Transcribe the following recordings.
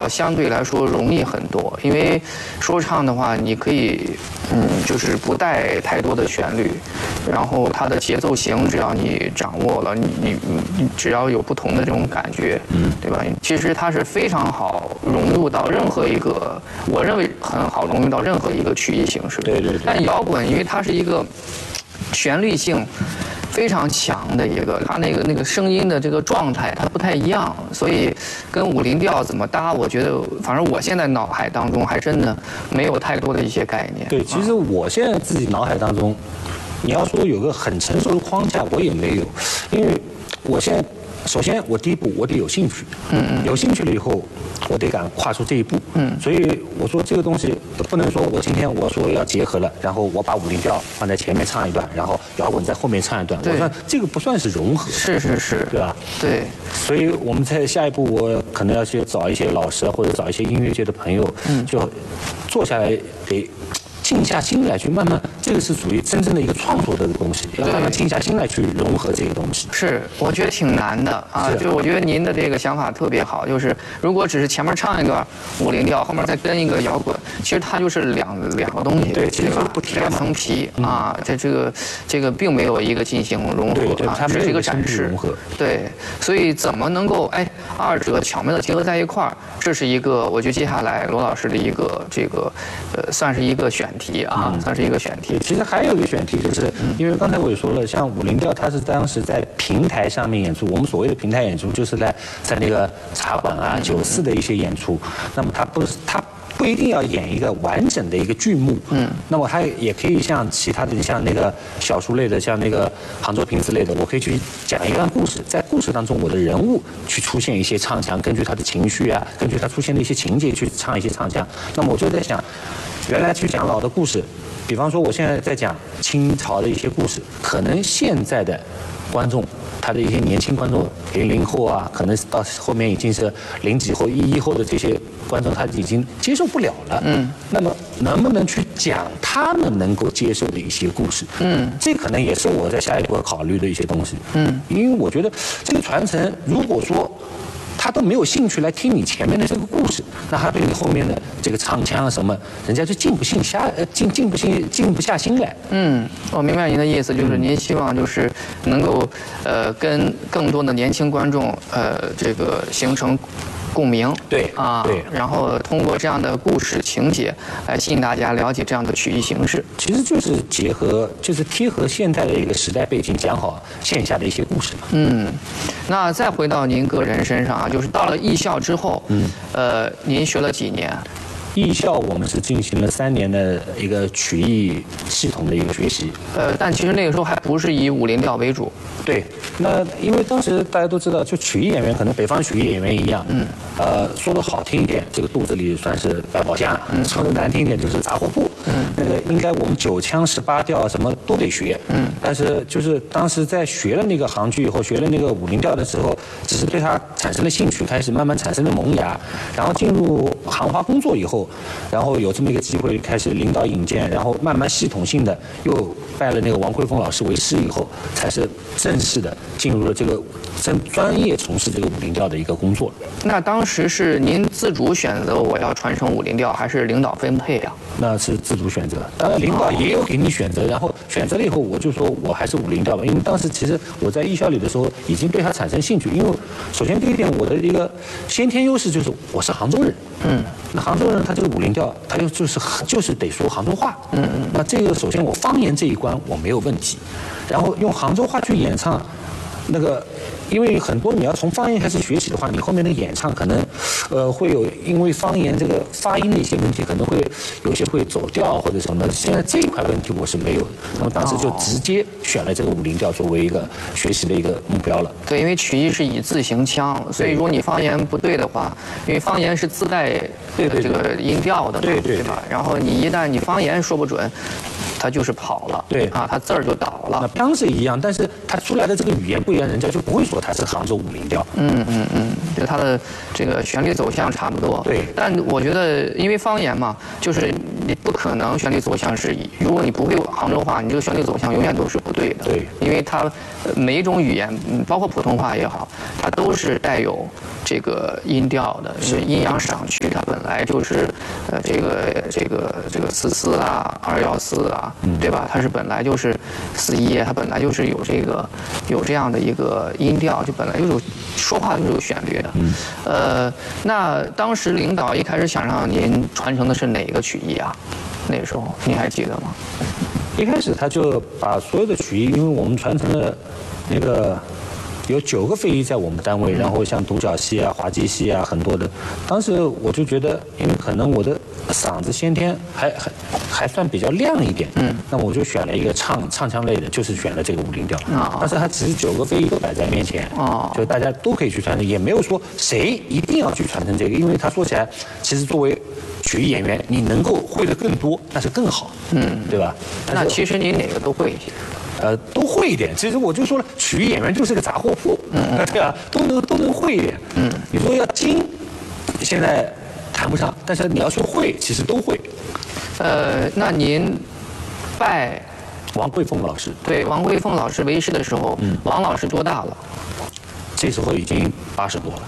相对来说容易很多，因为说唱的话，你可以就是不带太多的旋律，然后它的节奏型只要你掌握了，你只要有不同的这种感觉，对吧？其实它是非常好融入到任何一个，我认为很好融入到任何一个曲艺形式。 对。 但摇滚因为它是一个旋律性非常强的一个，它那个声音的这个状态它不太一样，所以跟五零调怎么搭，我觉得反正我现在脑海当中还真的没有太多的一些概念。 对，其实我现在自己脑海当中，你要说有个很成熟的框架，我也没有，因为我现在。首先，我第一步我得有兴趣，有兴趣了以后，我得敢跨出这一步，所以我说这个东西不能说我今天我说要结合了，然后我把五零调放在前面唱一段，然后摇滚在后面唱一段，我说这个不算是融合， 是， 对吧？ 对， 所以我们在下一步，我可能要去找一些老师或者找一些音乐界的朋友，就坐下来得。静下心来去慢慢，这个是属于真正的一个创作的东西，要慢慢静下心来去融合这个东西。 是，我觉得挺难的啊。就我觉得您的这个想法特别好，就是如果只是前面唱一段五零调，后面再跟一个摇滚，其实它就是两个东西， 对，其实不贴两层皮啊。这个并没有一个进行融合啊，只是一个展示。对，所以怎么能够二者巧妙的结合在一块儿，这是一个我觉得接下来罗老师的一个这个算是一个选题啊，算是一个选题。 其实还有一个选题，就是因为刚才我也说了，像五零调，它是当时在平台上面演出。我们所谓的平台演出，就是在那个茶馆啊、酒肆的一些演出。那么它不一定要演一个完整的一个剧目，那么它也可以像其他的，像那个小说类的，像那个杭州瓶子类的，我可以去讲一段故事，在故事当中，我的人物去出现一些唱腔，根据他的情绪啊，根据他出现的一些情节去唱一些唱腔。那么我就在想，原来去讲老的故事，比方说我现在在讲清朝的一些故事，可能现在的观众，他的一些年轻观众，00后啊，可能到后面已经是0几后、11后的这些观众，他已经接受不了了。那么能不能去讲他们能够接受的一些故事？这可能也是我在下一步要考虑的一些东西。因为我觉得这个传承，如果说他都没有兴趣来听你前面的这个故事，那他对你后面的这个唱腔啊什么，人家就静不下心来。 我明白您的意思，就是您希望就是能够跟更多的年轻观众这个形成共鸣， 对， 然后通过这样的故事情节来吸引大家了解这样的曲艺形式。 其实就是就是贴合现在的一个时代背景，讲好线下的一些故事嘛。 那再回到您个人身上啊，就是到了艺校之后，您学了几年？ 艺校我们是进行了3年的一个曲艺系统的一个学习。 但其实那个时候还不是以五零调为主。 对，那因为当时大家都知道，就曲艺演员可能北方曲艺演员一样，说的好听一点，这个肚子里算是百宝箱；说的难听一点就是杂货铺。那个应该我们9腔18调什么都得学。但是就是当时在学了那个杭剧以后，学了那个五零调的时候，只是对它产生了兴趣，开始慢慢产生了萌芽，然后进入行话工作以后，然后有这么一个机会开始领导引荐，然后慢慢系统性的又拜了那个王辉峰老师为师以后，才是正式的进入了这个专业从事这个五零调的一个工作。 那当时是您自主选择我要传承五零调，还是领导分配啊？ 那是自主选择，当然领导也有给你选择，然后选择了以后，我就说我还是五零调吧，因为当时其实我在艺校里的时候已经对他产生兴趣，因为首先第一点，我的一个先天优势就是我是杭州人。那杭州人他这个五零调，他就是得说杭州话。那这个首先我方言这一关我没有问题，然后用杭州话去演唱，那个因为很多你要从方言开始学习的话，你后面的演唱可能会有因为方言这个发音的一些问题，可能会有些会走调或者什么的。现在这一块问题我是没有的，那么当时就直接选了这个五零调作为一个学习的一个目标了。 对，因为曲艺是以字行腔，所以如果你方言不对的话，因为方言是自带这个音调的嘛，对吧？然后你一旦你方言说不准，它就是跑了，它字儿就倒了。 那腔是一样，但是它出来的这个语言不一样，人家就不会说它是杭州五零调。 就它的这个旋律走向差不多。 对。 但我觉得，因为方言嘛，就是你不可能旋律走向是一，如果你不会杭州话，你这个旋律走向永远都是不对的。 对， 因为它每一种语言，包括普通话也好，它都是带有这个音调的，是阴阳赏去，它本来就是这个44啊，214啊，对吧？它是本来就是41，它本来就是有这样的一个音调，就本来就是说话就是有旋律的。那当时领导一开始想让您传承的是哪个曲艺啊？那时候你还记得吗？ 一开始他就把所有的曲艺，因为我们传承的那个有9个非遗在我们单位，然后像独角戏啊、滑稽戏啊，很多的。当时我就觉得，因为可能我的嗓子先天还算比较亮一点，那么我就选了一个唱腔类的，就是选了这个五零调。但是它其实9个非遗都摆在面前，就大家都可以去传承，也没有说谁一定要去传承这个，因为他说起来，其实作为曲艺演员，你能够会的更多，那是更好，对吧？ 那其实你哪个都会一些。 都会一点。其实我就说了，曲艺演员就是个杂货铺，对吧？都能会一点。你说要精，现在谈不上，但是你要说会，其实都会。 那您拜王桂凤老师， 对王桂凤老师为师的时候，王老师多大了？ 这时候已经80多了。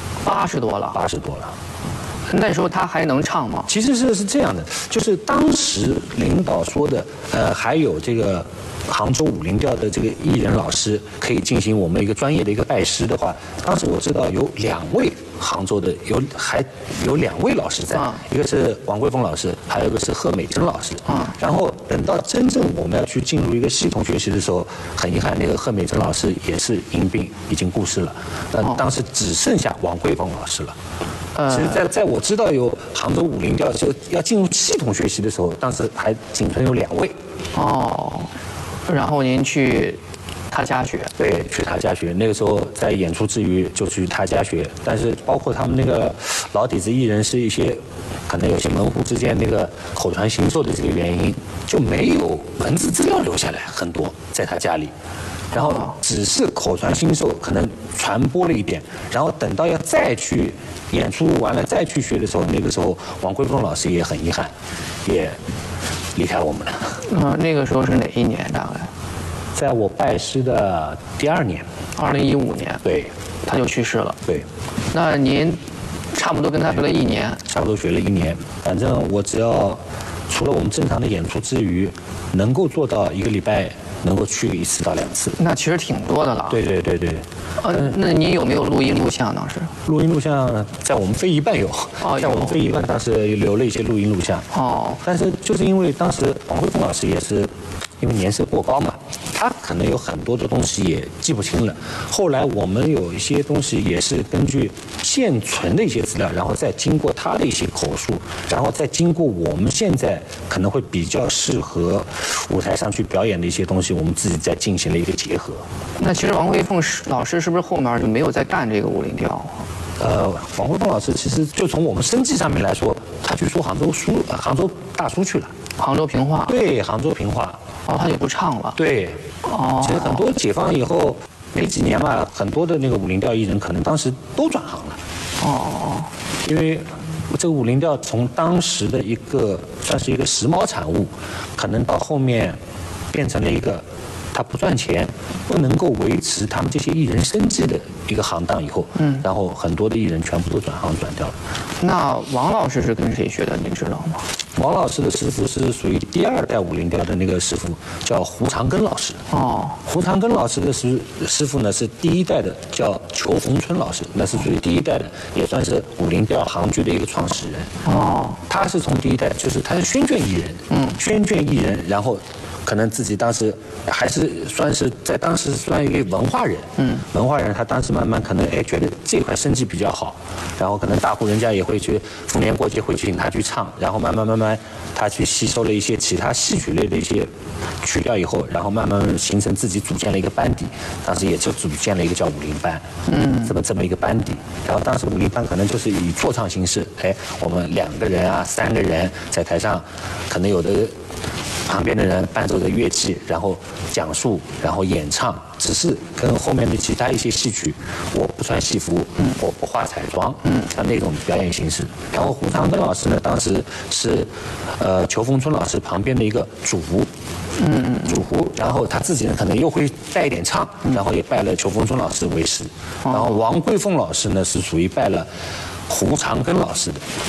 80多了。 80多了。 那时候他还能唱吗？ 其实是这样的，就是当时领导说的，还有这个杭州五零调的这个艺人老师可以进行我们一个专业的一个拜师的话，当时我知道有2位杭州的还有2位老师在，一个是王桂凤老师，还有一个是贺美珍老师。然后等到真正我们要去进入一个系统学习的时候，很遗憾，那个贺美珍老师也是因病已经过世了，当时只剩下王桂凤老师了。其实在我知道有杭州五零调就要进入系统学习的时候，当时还仅存有2位。 然后您去他家学？ 对，去他家学。那个时候在演出之余就去他家学，但是包括他们那个老底子艺人是一些可能有些门户之间那个口传心授的这个原因，就没有文字资料留下来很多在他家里。然后只是口传心授，可能传播了一点，然后等到要再去演出完了再去学的时候，那个时候王桂凤老师也很遗憾，也离开我们了。 那个时候是哪一年？大概在我拜师的第2年 ，2015年。 对， 他就去世了。 对， 那您差不多跟他学了1年， 差不多学了1年。反正我只要除了我们正常的演出之余，能够做到1个礼拜能够去1次到2次， 那其实挺多的了。 对。 那您有没有录音录像当时？ 录音录像在我们非遗办有，在我们非遗办当时留了一些录音录像。但是就是因为当时王桂凤老师也是因为年事过高嘛，他可能有很多的东西也记不清了。后来我们有一些东西也是根据现存的一些资料，然后再经过他的一些口述，然后再经过我们现在可能会比较适合舞台上去表演的一些东西，我们自己再进行了一个结合。 那其实王桂凤老师是不是后面就没有再干这个五零调？ 王桂凤老师其实就从我们生计上面来说，他去说杭州大书去了， 杭州评话。 对，杭州评话。 他就不唱了。 对。其实很多解放以后没几年嘛，很多的那个五零调艺人可能当时都转行了。因为这个五零调从当时的一个算是一个时髦产物，可能到后面变成了一个他不赚钱，不能够维持他们这些艺人生计的一个行当以后，然后很多的艺人全部都转行转掉了。那王老师是跟谁学的？您知道吗？ 王老师的师傅是属于第2代五零调的那个师傅，叫胡长根老师。胡长根老师的师傅呢是第1代的，叫裘逢春老师，那是属于第1代的，也算是五零调杭剧的一个创始人。他是从第1代，就是他是宣卷艺人，宣卷艺人，然后可能自己当时还是算是在当时算一个文化人，文化人他当时慢慢可能觉得这块生计比较好，然后可能大户人家也会去逢年过节会请他去唱，然后慢慢他去吸收了一些其他戏曲类的一些曲调以后，然后慢慢形成自己组建了一个班底，当时也就组建了一个叫五零班，这么一个班底，然后当时五零班可能就是以错唱形式，我们2个人啊3个人在台上，可能有的旁边的人伴奏着乐器，然后讲述，然后演唱，只是跟后面的其他一些戏曲，我不穿戏服，我不化彩妆，像那种表演形式。然后胡长根老师呢，当时是裘风春老师旁边的一个主胡，然后他自己呢可能又会带一点唱，然后也拜了裘风春老师为师。然后王桂凤老师呢是属于拜了胡长根老师的。